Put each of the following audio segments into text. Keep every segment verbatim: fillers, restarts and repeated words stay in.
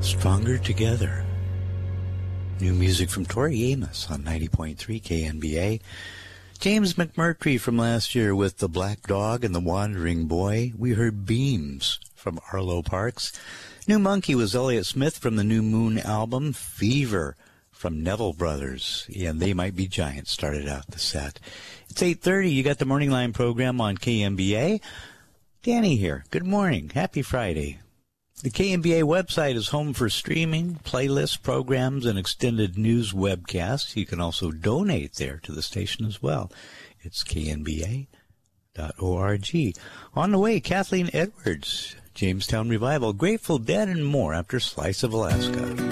Stronger Together. New music from Tori Amos on ninety point three K N B A. James McMurtry from last year with The Black Dog and The Wandering Boy. We heard Beams from Arlo Parks. New Monkey was Elliott Smith from the New Moon album. Fever from Neville Brothers. And They Might Be Giants started out the set. It's eight thirty. You got the Morning Line program on K N B A. Danny here. Good morning. Happy Friday. The K N B A website is home for streaming, playlists, programs, and extended news webcasts. You can also donate there to the station as well. It's K N B A dot org. On the way, Kathleen Edwards, Jamestown Revival, Grateful Dead, and more after Slice of Alaska.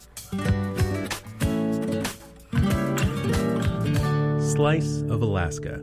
Slice of Alaska.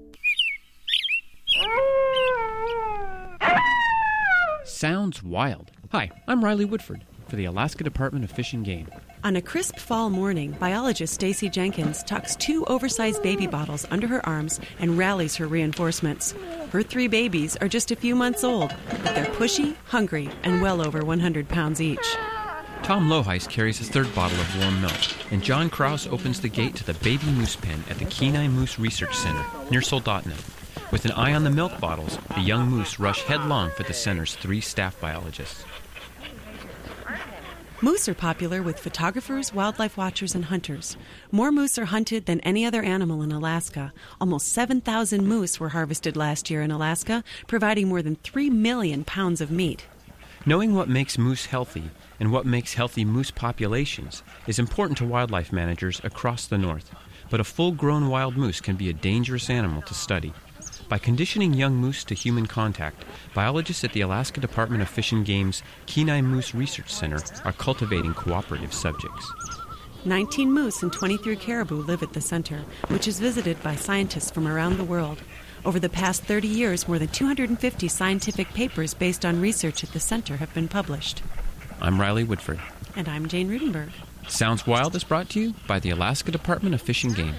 Sounds wild. Hi, I'm Riley Woodford for the Alaska Department of Fish and Game. On a crisp fall morning, biologist Stacy Jenkins tucks two oversized baby bottles under her arms and rallies her reinforcements. Her three babies are just a few months old, but they're pushy, hungry, and well over one hundred pounds each. Tom Loheis carries his third bottle of warm milk, and John Krause opens the gate to the baby moose pen at the Kenai Moose Research Center near Soldotna. With an eye on the milk bottles, the young moose rush headlong for the center's three staff biologists. Moose are popular with photographers, wildlife watchers, and hunters. More moose are hunted than any other animal in Alaska. Almost seven thousand moose were harvested last year in Alaska, providing more than three million pounds of meat. Knowing what makes moose healthy and what makes healthy moose populations is important to wildlife managers across the north. But a full-grown wild moose can be a dangerous animal to study. By conditioning young moose to human contact, biologists at the Alaska Department of Fish and Game's Kenai Moose Research Center are cultivating cooperative subjects. nineteen moose and twenty-three caribou live at the center, which is visited by scientists from around the world. Over the past thirty years, more than two hundred fifty scientific papers based on research at the center have been published. I'm Riley Woodford. And I'm Jane Rudenberg. Sounds Wild is brought to you by the Alaska Department of Fish and Game.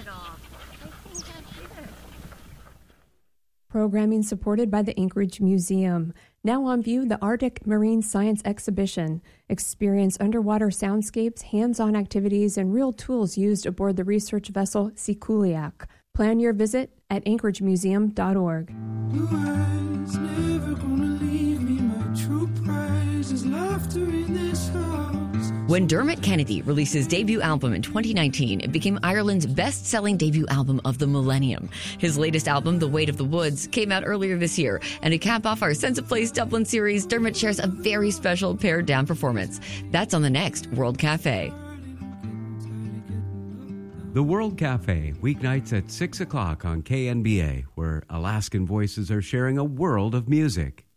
Programming supported by the Anchorage Museum. Now on view, the Arctic Marine Science Exhibition. Experience underwater soundscapes, hands-on activities, and real tools used aboard the research vessel Sikuliaq. Plan your visit at anchorage museum dot org. Blue eyes, never gonna leave me. My true prize is laughter in this house. When Dermot Kennedy released his debut album in twenty nineteen, it became Ireland's best-selling debut album of the millennium. His latest album, The Weight of the Woods, came out earlier this year, and to cap off our Sense of Place Dublin series, Dermot shares a very special pared-down performance. That's on the next World Cafe. The World Cafe, weeknights at six o'clock on K N B A, where Alaskan voices are sharing a world of music.